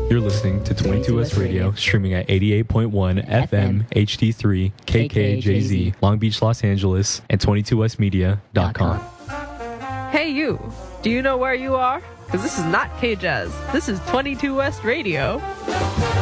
You're listening to 22S Radio, streaming at 88.1 FM HD3 KKJZ, Long Beach, Los Angeles, and 22smedia.com. Hey you, do you know where you are? Because this is not K-Jazz. This is 22 West Radio.